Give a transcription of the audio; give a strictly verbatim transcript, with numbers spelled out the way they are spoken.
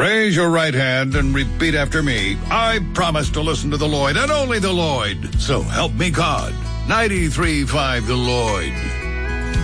Raise your right hand and repeat after me. I promise to listen to the Lloyd and only the Lloyd. So help me God. ninety-three point five The Lloyd.